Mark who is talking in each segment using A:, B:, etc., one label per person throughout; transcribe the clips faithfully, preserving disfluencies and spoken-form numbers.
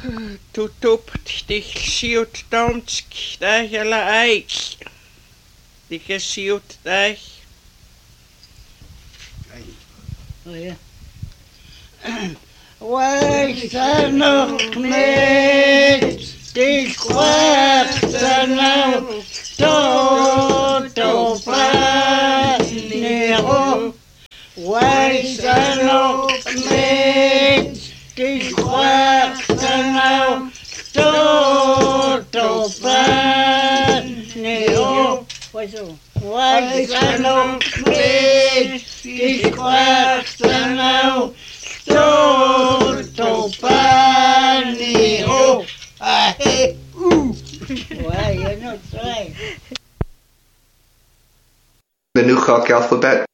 A: Tutup dich siut domsk dahela eich. Dich siut dich.
B: Oh yeah. Wees er nog niet, die kwaad er nou tot op Nero. Wees er nog niet, die kwaad er nou tot op Nero. Wees er nog niet, die kwaad er nou tot op Nero. Hey, ooh. Why, you're not right.
C: The Nukhalk alphabet.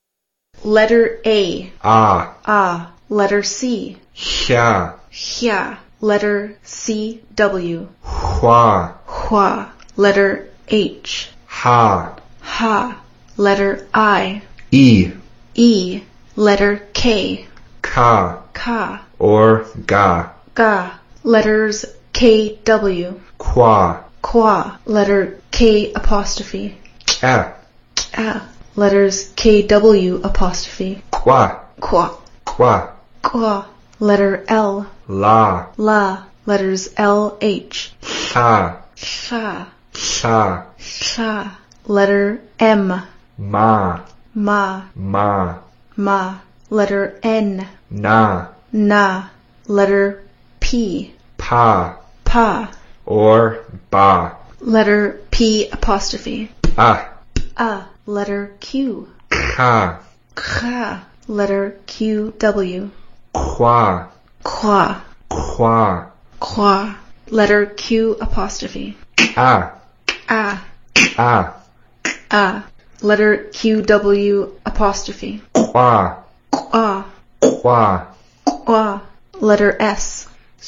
D: Letter A.
C: A.
D: A. Letter C.
C: Hya.
D: Hya. Letter C. W.
C: Hwa.
D: Hwa. Letter H.
C: Ha.
D: Ha. Letter I.
C: E.
D: E. Letter K.
C: Ka.
D: Ka.
C: Or Ga.
D: Ga. Letters K. W.
C: Kwa.
D: Kwa. Letter K apostrophe.
C: A.
D: A. Letters K. W. apostrophe.
C: Kwa.
D: Kwa.
C: Kwa.
D: Kwa. Letter L.
C: La.
D: La. Letters L. H.
C: Sha.
D: Sha.
C: Sha.
D: Sha. Letter M.
C: Ma.
D: Ma.
C: Ma.
D: Ma. Letter N.
C: Na.
D: Na. Letter P.
C: Pa.
D: Pa.
C: Or Ba.
D: Letter P apostrophe.
C: A.
D: A. Letter Q.
C: Ka.
D: Kha. Letter Q. W.
C: Kwa.
D: Kwa.
C: Kwa.
D: Kwa. Letter Q apostrophe.
C: A.
D: A.
C: A.
D: A. Letter Q. W. apostrophe.
C: Kwa.
D: Kwa.
C: Kwa.
D: Kwa. Letter S.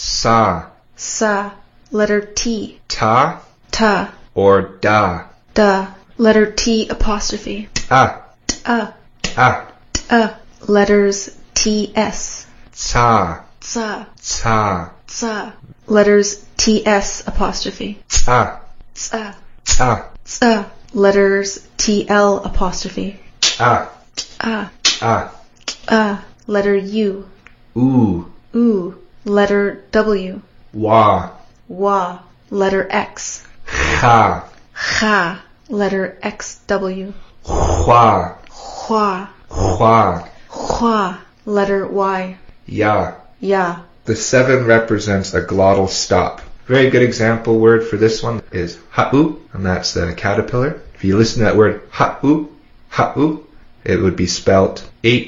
C: Sa.
D: Sa. Letter T.
C: Ta.
D: Ta.
C: Or Da.
D: Da. Letter T apostrophe.
C: A.
D: A.
C: A.
D: A. Letters T. S.
C: Ta.
D: Tsa.
C: Ta.
D: Tsa. Letters T. S apostrophe.
C: Ta.
D: Tsa.
C: Ta.
D: Tsa. Letters T. L apostrophe.
C: A.
D: A.
C: A.
D: A. Letter U.
C: U.
D: U. Letter W.
C: Wa.
D: Wa. Letter X.
C: Ha.
D: Cha. Letter X W.
C: Hwa.
D: Hua.
C: Hwa.
D: Hua. Letter Y.
C: Ya.
D: Ya.
C: The seven represents a glottal stop. Very good example word for this one is ha'u, and that's the caterpillar. If you listen to that word ha'u, ha'u, it would be spelt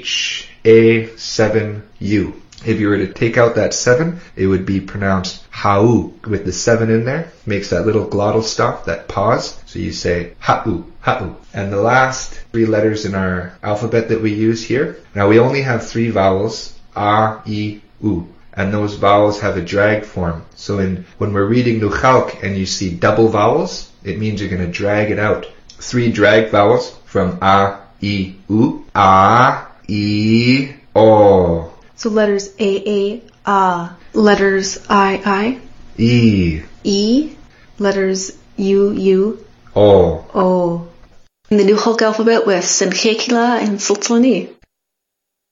C: H A seven U. If you were to take out that seven, it would be pronounced ha'u with the seven in there. Makes that little glottal stop, that pause. So you say ha'u, ha'u. And the last three letters in our alphabet that we use here. Now we only have three vowels, a, i, u. And those vowels have a drag form. So in when we're reading Nukhalk and you see double vowels, it means you're going to drag it out. Three drag vowels from a, i, u. A, I, o.
D: So letters A, A, A. Letters I, I.
C: E.
D: E. Letters U, U.
C: O.
D: O. In the Nukhalk alphabet with Sinkekila and Sultani.